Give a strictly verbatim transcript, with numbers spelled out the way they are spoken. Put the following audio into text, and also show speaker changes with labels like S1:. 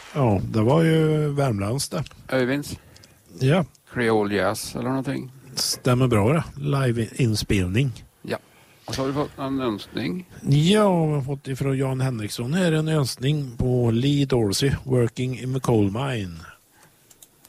S1: Ja, det var ju Värmlands det.
S2: Öyvinds.
S1: Ja.
S2: Creole Jazz eller någonting.
S1: Stämmer bra det. Live-inspelning.
S2: Ja. Och så har du fått en önskning.
S1: Ja, jag har fått ifrån Jan Henriksson här en önskning på Lee Dorsey, Working in the Coal Mine.